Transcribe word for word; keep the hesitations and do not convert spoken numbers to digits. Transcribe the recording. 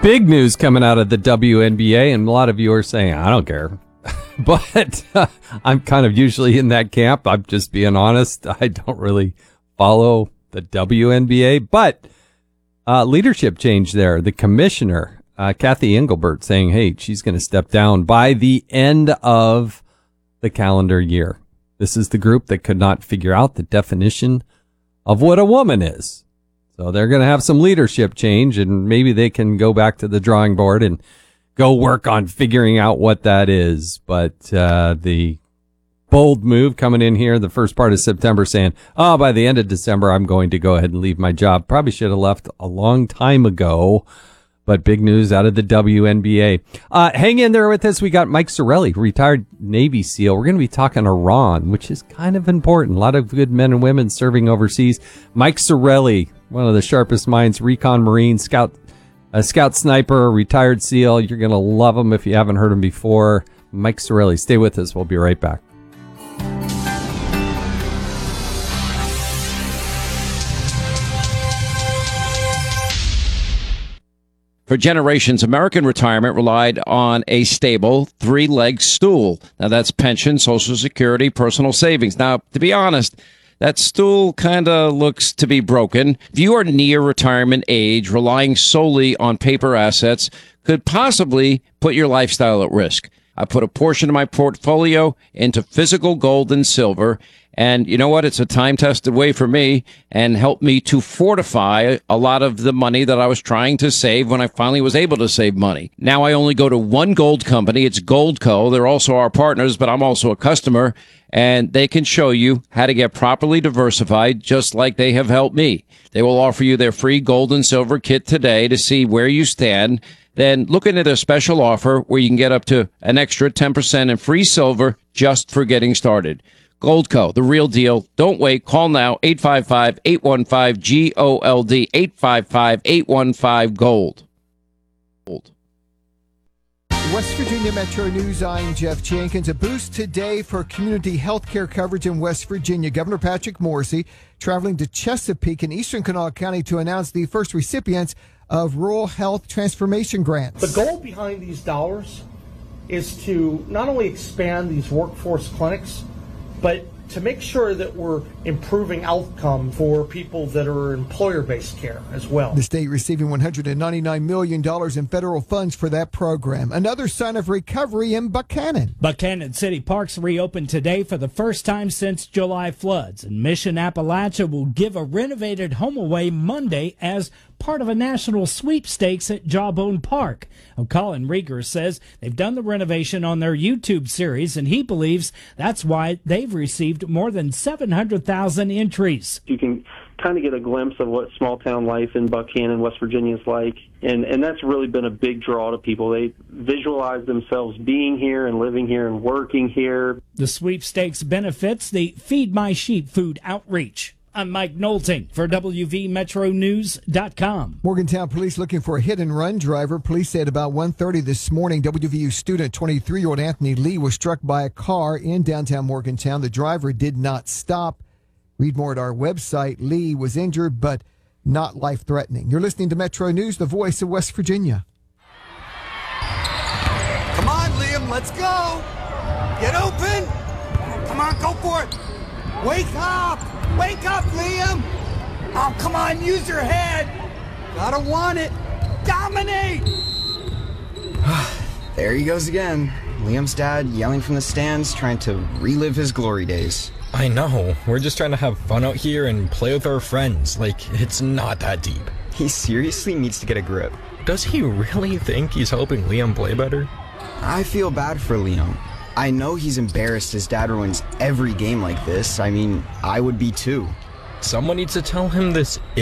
Big news coming out of the W N B A, and a lot of you are saying, I don't care. But uh, I'm kind of usually in that camp. I'm just being honest. I don't really follow the W N B A, but uh, leadership change there. The commissioner, uh, Kathy Engelbert, saying, hey, she's going to step down by the end of the calendar year. This is the group that could not figure out the definition of what a woman is. So they're going to have some leadership change, and maybe they can go back to the drawing board and go work on figuring out what that is. But uh, the bold move coming in here the first part of September saying, oh, by the end of December, I'm going to go ahead and leave my job. Probably should have left a long time ago. But big news out of the W N B A. Uh, hang in there with us. We got Mike Sarraille, retired Navy SEAL. We're going to be talking Iran, which is kind of important. A lot of good men and women serving overseas. Mike Sarraille, one of the sharpest minds, recon Marine, scout, a scout sniper, retired SEAL. You're going to love him if you haven't heard him before. Mike Sarraille, stay with us. We'll be right back. For generations, American retirement relied on a stable, three-legged stool. Now, that's pension, Social Security, personal savings. Now, to be honest, that stool kind of looks to be broken. If you are near retirement age, relying solely on paper assets could possibly put your lifestyle at risk. I put a portion of my portfolio into physical gold and silver, and you know what? It's a time-tested way for me and helped me to fortify a lot of the money that I was trying to save when I finally was able to save money. Now I only go to one gold company. It's Goldco. They're also our partners, but I'm also a customer, and they can show you how to get properly diversified just like they have helped me. They will offer you their free gold and silver kit today to see where you stand. Then look into their special offer where you can get up to an extra ten percent in free silver just for getting started. Goldco, the real deal. Don't wait. Call now, eight five five, eight one five, G O L D, eight five five, eight one five, GOLD. Gold. West Virginia Metro News, I'm Jeff Jenkins. A boost today for community health care coverage in West Virginia. Governor Patrick Morrisey traveling to Chesapeake in Eastern Kanawha County to announce the first recipients of Rural Health Transformation Grants. The goal behind these dollars is to not only expand these workforce clinics, but to make sure that we're improving outcome for people that are employer-based care as well. The state receiving one hundred ninety-nine million dollars in federal funds for that program. Another sign of recovery in Buchanan. Buchanan City Parks reopened today for the first time since July floods, and Mission Appalachia will give a renovated home away Monday as part of a national sweepstakes at Jawbone Park. Well, Colin Rieger says they've done the renovation on their YouTube series, and he believes that's why they've received more than seven hundred thousand entries. You can kind of get a glimpse of what small town life in Buchanan, West Virginia is like, and, and that's really been a big draw to people. They visualize themselves being here and living here and working here. The sweepstakes benefits the Feed My Sheep food outreach. I'm Mike Knowlton for W V Metro News dot com. Morgantown police looking for a hit-and-run driver. Police say at about one thirty this morning, W V U student twenty-three-year-old Anthony Lee was struck by a car in downtown Morgantown. The driver did not stop. Read more at our website. Lee was injured, but not life-threatening. You're listening to Metro News, the voice of West Virginia. Come on, Liam, let's go. Get open. Come on, go for it. Wake up. Wake up, Liam! Oh, come on, use your head! Gotta want it! Dominate! There he goes again. Liam's dad yelling from the stands, trying to relive his glory days. I know. We're just trying to have fun out here and play with our friends. Like, it's not that deep. He seriously needs to get a grip. Does he really think he's helping Liam play better? I feel bad for Liam. I know he's embarrassed his dad ruins every game like this. I mean, I would be too. Someone needs to tell him this